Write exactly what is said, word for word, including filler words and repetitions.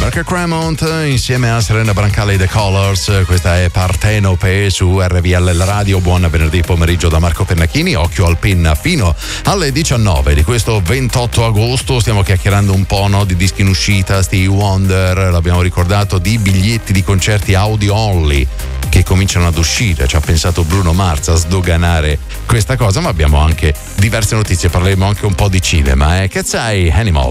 Mark Cremont insieme a Serena Brancale The Colors, questa è Partenope su R V L Radio. Buon venerdì pomeriggio da Marco Pennacchini, occhio al penna fino alle diciannove di questo ventotto agosto. Stiamo chiacchierando un po', no, di dischi in uscita, Stevie Wonder, l'abbiamo ricordato, di biglietti di concerti audio only che cominciano ad uscire. Ci ha pensato Bruno Mars a sdoganare questa cosa, ma abbiamo anche diverse notizie, parleremo anche un po' di cinema, eh? Che sai, Animal?